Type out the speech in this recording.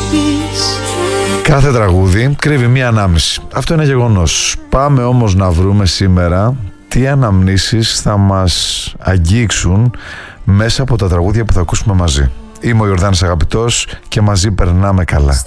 Κάθε τραγούδι κρύβει μία ανάμνηση. Αυτό είναι γεγονός. Πάμε όμως να βρούμε σήμερα τι αναμνήσεις θα μας αγγίξουν μέσα από τα τραγούδια που θα ακούσουμε μαζί. Είμαι ο Ιορδάνης Αγαπητός και μαζί περνάμε καλά.